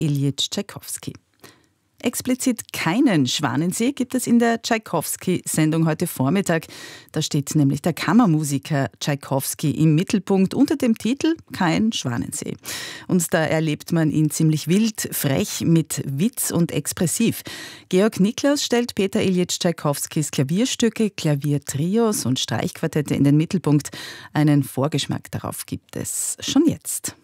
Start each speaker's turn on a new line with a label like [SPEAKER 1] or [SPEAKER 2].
[SPEAKER 1] Iljitsch Tschaikowski. Explizit keinen Schwanensee gibt es in der Tschaikowski-Sendung heute Vormittag. Da steht nämlich der Kammermusiker Tschaikowski im Mittelpunkt unter dem Titel Kein Schwanensee. Und da erlebt man ihn ziemlich wild, frech, mit Witz und expressiv. Georg Niklas stellt Peter Iljitsch Tschaikowskis Klavierstücke, Klaviertrios und Streichquartette in den Mittelpunkt. Einen Vorgeschmack darauf gibt es schon jetzt.